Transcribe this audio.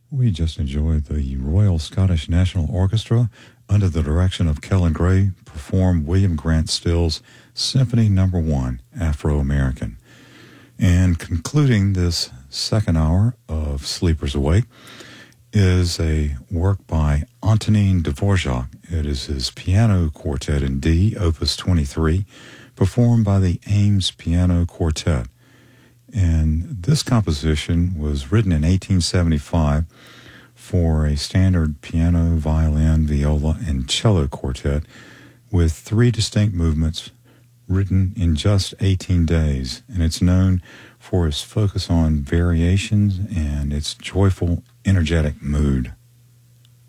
We just enjoyed the Royal Scottish National Orchestra under the direction of Kellen Gray perform William Grant Still's Symphony No. 1, Afro-American. And concluding this second hour of Sleepers Awake is a work by Antonin Dvorak. It is his piano quartet in D, Opus 23, performed by the Ames Piano Quartet. And this composition was written in 1875 for a standard piano, violin, viola, and cello quartet with 3 distinct movements written in just 18 days. And it's known for its focus on variations and its joyful, energetic mood.